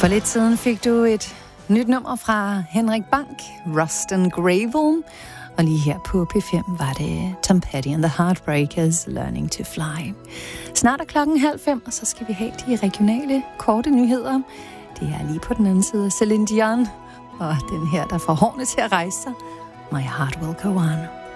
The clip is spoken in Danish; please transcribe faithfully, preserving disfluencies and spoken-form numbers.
For lidt siden fik du et nyt nummer fra Henrik Bank, Rust and Gravel. Og lige her på P fem var det Tom Petty and the Heartbreakers, Learning to Fly. Snart er klokken halv fem, og så skal vi have de regionale korte nyheder. Det er lige på den anden side af Celine Dion, og den her, der får hårene til at rejse sig. My Heart Will Go On.